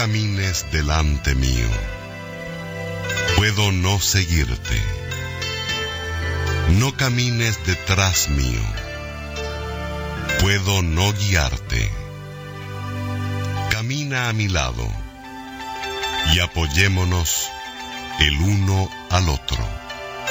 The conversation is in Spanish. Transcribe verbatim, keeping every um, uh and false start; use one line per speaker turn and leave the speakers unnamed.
camines delante mío. Puedo no seguirte. No camines detrás mío. Puedo no guiarte. Camina a mi lado y apoyémonos el uno al otro.